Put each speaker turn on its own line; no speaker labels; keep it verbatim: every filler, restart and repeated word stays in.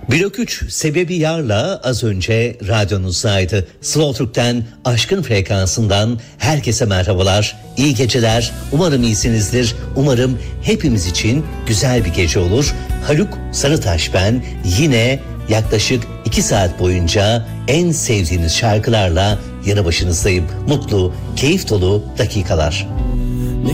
Blok üç Sebebi Yar'la az önce radyonuzdaydı. Slow Türk'ten Aşkın Frekansı'ndan herkese merhabalar, iyi geceler. Umarım iyisinizdir. Umarım hepimiz için güzel bir gece olur. Haluk Sarıtaş ben. Yine yaklaşık iki saat boyunca en sevdiğiniz şarkılarla yanı başınızdayım. Mutlu, keyif dolu dakikalar.